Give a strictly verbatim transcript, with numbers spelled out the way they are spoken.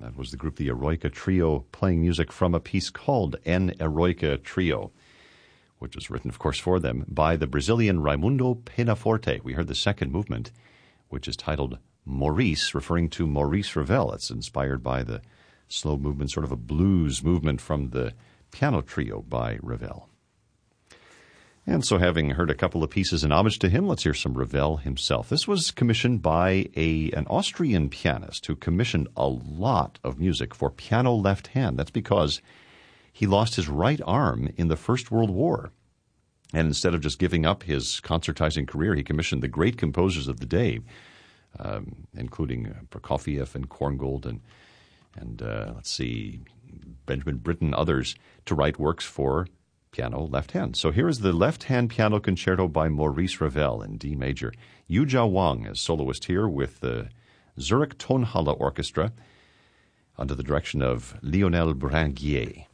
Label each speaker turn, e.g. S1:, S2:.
S1: That was the group the Eroica Trio, playing music from a piece called En Eroica Trio, which was written, of course, for them by the Brazilian Raimundo Penaforte. We heard the second movement, which is titled Maurice, referring to Maurice Ravel. It's inspired by the slow movement, sort of a blues movement from the piano trio by Ravel. And so, having heard a couple of pieces in homage to him, let's hear some Ravel himself. This was commissioned by a an Austrian pianist who commissioned a lot of music for piano left hand. That's because he lost his right arm in the First World War. And instead of just giving up his concertizing career, he commissioned the great composers of the day, um, including uh, Prokofiev and Korngold and, and uh, let's see, Benjamin Britten, others, to write works for piano left hand. So here is the left-hand piano concerto by Maurice Ravel in D major. Yu Jia Wang as soloist here with the Zurich Tonhalle Orchestra under the direction of Lionel Bringuier.